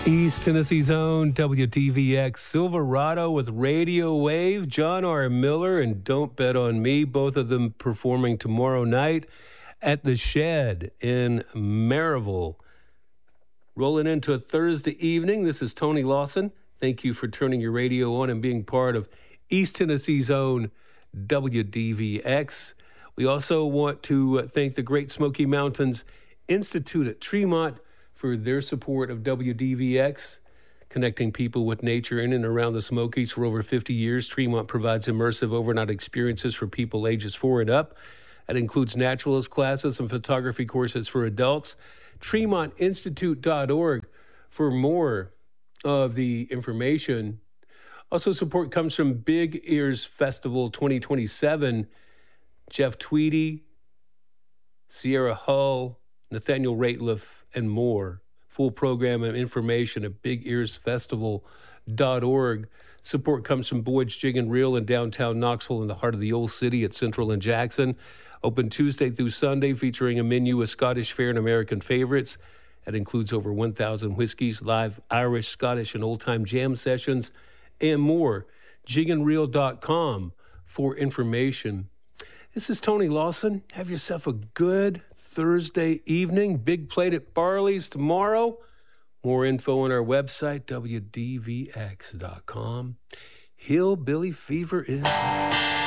East Tennessee's own WDVX Silverado with Radio Wave, John R. Miller and Don't Bet on Me, both of them performing tomorrow night at The Shed in Maryville. Rolling into a Thursday evening, this is Tony Lawson. Thank you for turning your radio on and being part of East Tennessee's own WDVX. We also want to thank the Great Smoky Mountains Institute at Tremont for their support of WDVX, connecting people with nature in and around the Smokies for over 50 years. Tremont provides immersive overnight experiences for people ages 4 and up. That includes naturalist classes and photography courses for adults. TremontInstitute.org for more of the information. Also, support comes from Big Ears Festival 2027. Jeff Tweedy, Sierra Hull, Nathaniel Rateliff, and more. Full program and information at BigEarsFestival.org. Support comes from Boyd's Jig and Reel in downtown Knoxville in the heart of the old city at Central and Jackson. Open Tuesday through Sunday, featuring a menu of Scottish fare and American favorites. That includes over 1,000 whiskeys, live Irish, Scottish, and old-time jam sessions, and more. jigandreel.com for information. This is Tony Lawson. Have yourself a good Thursday evening. Big plate at Barley's tomorrow. More info on our website, WDVX.com. Hillbilly Fever is...